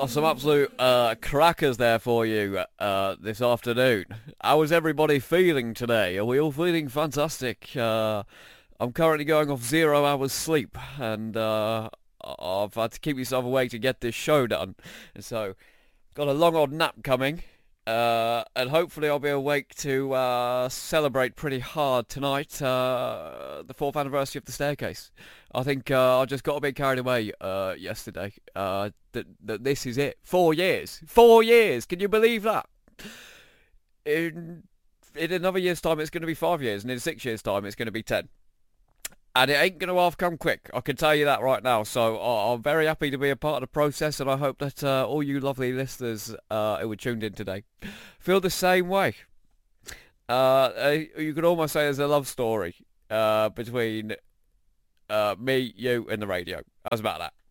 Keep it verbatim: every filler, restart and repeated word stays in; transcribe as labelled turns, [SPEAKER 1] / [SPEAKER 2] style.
[SPEAKER 1] Oh, some absolute uh, crackers there for you uh, this afternoon. How is everybody feeling today? Are we all feeling fantastic? Uh, I'm currently going off zero hours sleep, and uh, I've had to keep myself awake to get this show done. And so, got a long old nap coming, uh, and hopefully I'll be awake to uh, celebrate pretty hard tonight, uh, the fourth anniversary of The Staircase. I think uh, I just got a bit carried away uh, yesterday. Uh, that, that this is it. Four years. Four years. Can you believe that? In, in another year's time, it's going to be five years, and in six years' time, it's going to be ten. And it ain't going to half come quick. I can tell you that right now. So uh, I'm very happy to be a part of the process, and I hope that uh, all you lovely listeners uh, who were tuned in today feel the same way. Uh, uh, you could almost say there's a love story uh, between uh, me, you, and the radio. How's about that?